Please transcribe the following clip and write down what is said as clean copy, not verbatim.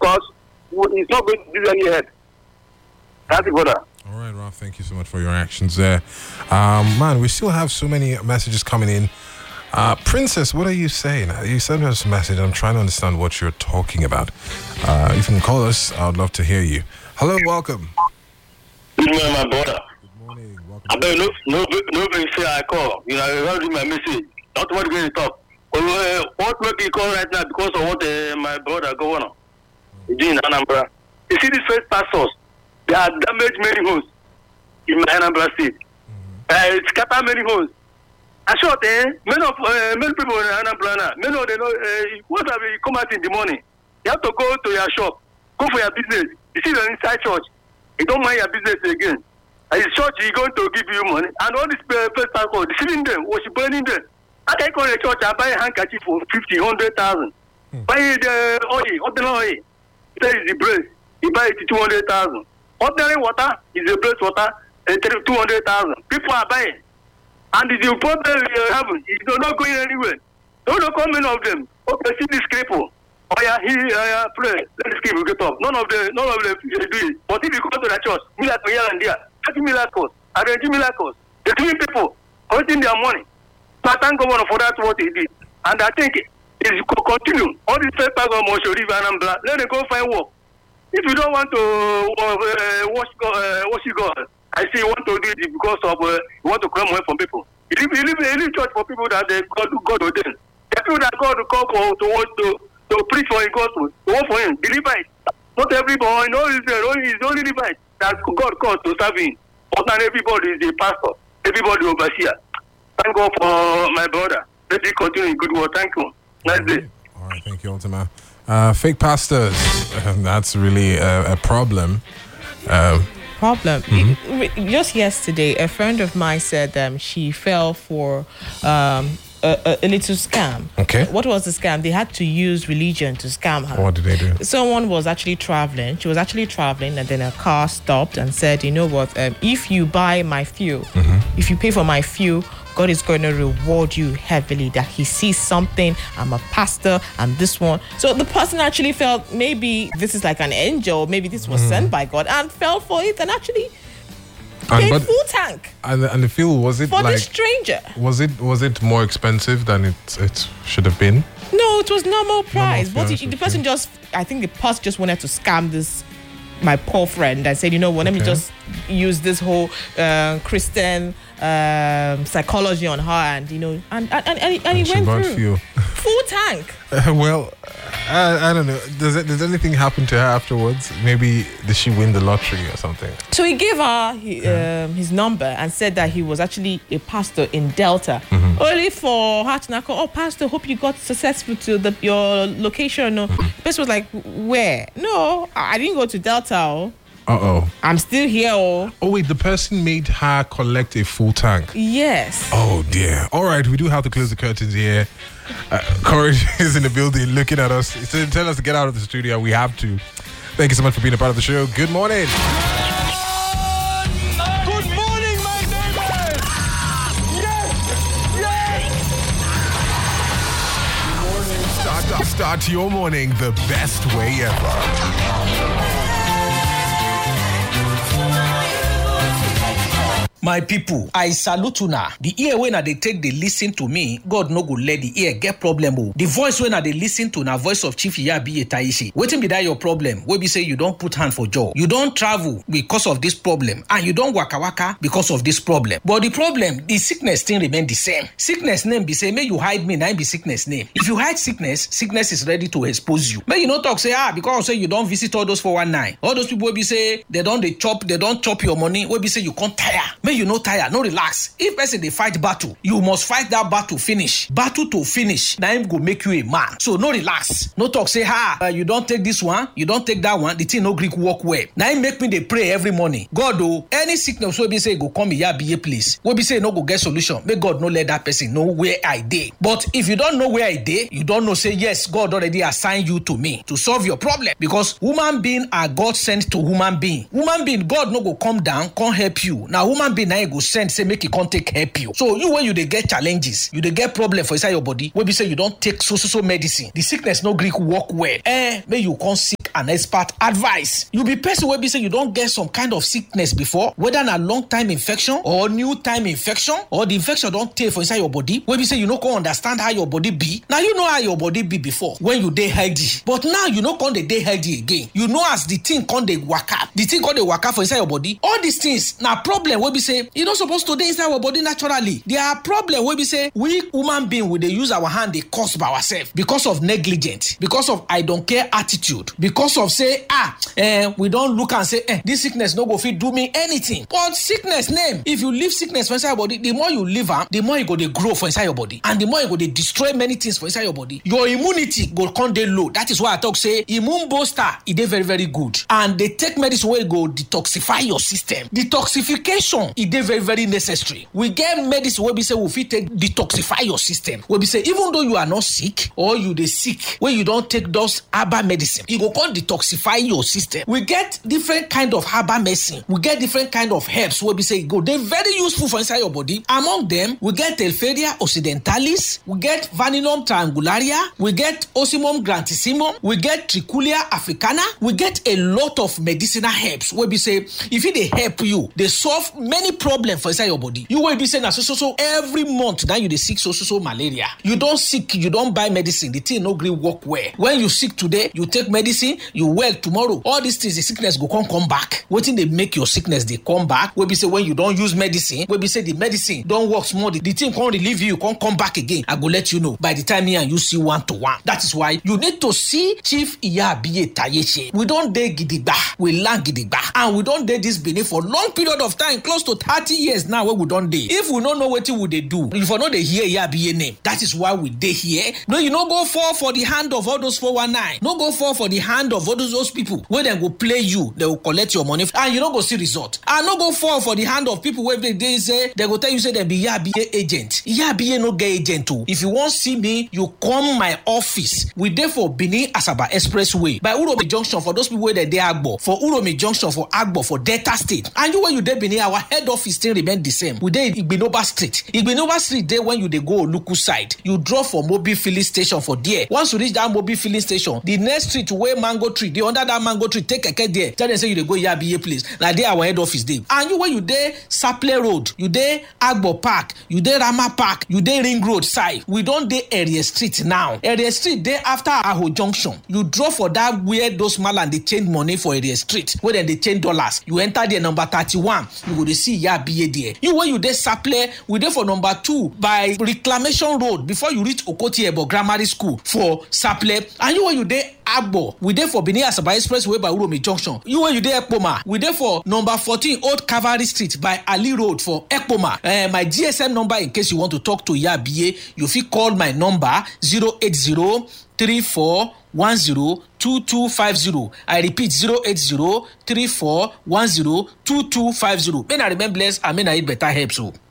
because it's not going to do any head. That's it, brother. All right, Ralph, thank you so much for your actions there. Man, we still have so many messages coming in. Princess, what are you saying? You sent us a message. I'm trying to understand what you're talking about. If you can call us, I would love to hear you. Hello, welcome. Good morning, my brother. Good morning. Welcome. I bet nobody say I call. You know, I don't read my message. Not what going to talk. What make you call right now because of what my brother governor is doing in Anambra. You see these first pastors, they have damaged many homes in my Anambra state. It's scatter many homes. I shot many people in Anambra now. Many of them once you come out in the morning, you have to go to your shop, go for your business. You see them inside church. You don't mind your business again. And his church is going to give you money. And all these first pastors, deceiving them, burning them. I can go to the church and buy a handkerchief for 50, 100,000. Buy the oil, ordinary oil. There is the breast. You buy it 200,000. Ordinary water is the breast water, 200,000. People are buying. And the problem you have is not going anywhere. Don't come many of them. Okay, see this cripple. Oh yeah, pray. Let this cripple get up. None of them do it. But if you go to the church, miracle here and there, 30 miracles, arranging miracles. The three people collecting their money. So I thank God for that what he did. And I think it will continue. All these papers of Moshe River and Ambla, let them go find work. If you don't want to worship God, I say you want to do it because of you want to claim money from people. You leave church for people that God ordained. The people that God call for to preach for His gospel, to work for Him, the Levites. Not everybody, it's only Levites that God calls to serve Him. But not everybody is a pastor. Everybody overseer. Thank God for my brother. Let me continue in good work. Thank you. Nice day. All right, thank you, Ultima. Fake pastors, that's really a problem. Just yesterday, a friend of mine said she fell for a little scam. Okay. What was the scam? They had to use religion to scam her. What did they do? Someone was actually traveling. She was actually traveling, and then a car stopped and said, you know what, if you buy my fuel, if you pay for my fuel, God is going to reward you heavily, that he sees something. I'm a pastor, I'm this one. So the person actually felt maybe this is like an angel, maybe this was sent by God, and fell for it and actually paid full tank. And the fuel, was it for like... the stranger. Was it more expensive than it should have been? No, it was normal price. But the person okay. I think the person just wanted to scam my poor friend and said, you know what, let me just use this whole Christian psychology on her, and you know, and he went through fuel. Full tank. Well, I don't know. Does anything happen to her afterwards? Maybe did she win the lottery or something? So he gave her his number and said that he was actually a pastor in Delta. Only for her to call, oh, pastor, hope you got successful to your location. No, the person was like, where? No, I didn't go to Delta. Uh-oh. I'm still here. Oh, wait, the person made her collect a full tank. Yes. Oh, dear. All right, we do have to close the curtains here. Courage is in the building looking at us. So tell us to get out of the studio. We have to. Thank you so much for being a part of the show. Good morning. Good morning, my neighbors. Yes. Good morning. Start your morning the best way ever. My people, I salute una. The ear when they take they listen to me, God no go let the ear get problem. The voice when they listen to na voice of Chief Iyabi Taishi. Waiting be that your problem. Where be say you don't put hand for jaw. You don't travel because of this problem, and you don't waka waka because of this problem. But the problem, the sickness still remain the same. Sickness name be say, may you hide me, now be sickness name. If you hide sickness, sickness is ready to expose you. May you not talk say because say you don't visit all those 419. All those people will be say they don't chop your money. Will be say you can't tire. May you no tire, no relax. If person they fight battle, you must fight that battle finish. Battle to finish. Now him go make you a man. So no relax. No talk say you don't take this one, you don't take that one. The thing no Greek work well. Now him make me they pray every morning. God any sickness will be say go come here be a place. Will be say no go get solution. May God no let that person know where I dey. But if you don't know where I dey, you don't know say yes, God already assigned you to me to solve your problem, because human being are God sent to human being. Human being God no go come down, come help you. Now human being now you go send say make it can't take help you. So you when you they get challenges, you they get problem for inside your body. When we say you don't take so medicine, the sickness no Greek work well. May you come seek an expert advice. You be person wey be say you don get some kind of sickness before, whether na long time infection or new time infection, or the infection don tey for inside your body, wey be say you no come understand how your body be. Now you know how your body be before when you dey healthy, but now you no come dey healthy again. You know as the thing come dey waka, for inside your body. All these things na problem wey be say e no suppose to dey inside our body naturally. There are problem wey be say we human being we dey use our hand dey cause by ourselves because of negligence, because of I don't care attitude, because of say we don look and say this sickness no go fit do me anything. But sickness name, if you leave sickness for inside your body, the more you leave am, the more e go dey grow for inside your body, and the more e go dey destroy many things for inside your body. Your immunity go come dey low. That is why I talk say immune booster e dey very very good, and they take medicine wey go detoxify your system. Detoxification e dey very very necessary. We get medicine wey be say we fit take detoxify your system, wey be say even though you are not sick or you dey sick, when you don take those herbal medicine, e go come detoxify your system. We get different kind of herbal medicine, we get different kind of herbs wey be say e go dey very useful for inside your body. Among them, we get Telferia occidentalis, we get Vaninum triangularia, we get Ocimum grantissimum, we get Trichulia africana. We get a lot of medicinal herbs wey be say if e dey help you, dey solve many problems for inside your body. You wey be say na so every month now you dey sick so malaria. You don sick, you don buy medicine, the thing no gree work well. When you sick today, you take medicine, you well tomorrow. All these things, the sickness go come back. Wetin dey make your sickness dey come back? Wey be say when you don use medicine, wey be say the medicine don work small, the thing come relieve you, come back again. I go let you know by the time me and you see 1-to-1. That is why you need to see Chief Iyabiye Tayeche. We don dey gidigba, we land gidigba, and we don dey this Benin for long period of time, close to 30 years now wey we don dey. If we no know wetin we dey do, if we no dey hear Iyabiye name, that is why we dey here. No, you no go fall for the hand of all those 419. No go fall for the hand of all those people wey dem go play you, they will collect your money, and you no go see result. And no go fall for the hand of people wey dey say they go tell you say dem be Iyabiye agent. Iyabiye no get agent o. If you wan see me, you come my office. We dey for Benin Asaba Expressway by Uromi Junction for those people wey dey Agbo, for Uromi Junction for Agbo for Delta State. And you when you dey Benin, our head office still remain the same. We dey Igbinoba Street. Igbinoba Street dey when you dey go Oluku side. You drop for Mobil filling station for there. Once you reach that Mobil filling station, the next street where mango tree, dey under that mango tree, take keke there. Tell them say you dey go Iyabiye place. Like there our head office dey. And you when you dey Saple Road, you dey Agbo Park, you dey Rama Park, you dey Ring Road side. We don dey Area Street now. Area Street dey after Aho Junction. You drop for that where those malam dey change money for Area Street, where dem dey change dollars. You enter there number 31, you go dey see Iyabiye there. You when you dey Saple, we dey for number 2 by Reclamation Road before you reach Okoti Ebo Grammar School for Saple. And you when you dey Agbo, we dey for Benin Asaba Expressway by Uromi Junction. You when you dey Ekpoma, we dey for number 14 Old Cavalry Street by Ali Road for Ekpoma. My GSM number in case you want to talk to Iyabiye, you fit call my number 08034102250. I repeat 08034102250. May I remain blessed and may I eat better help so.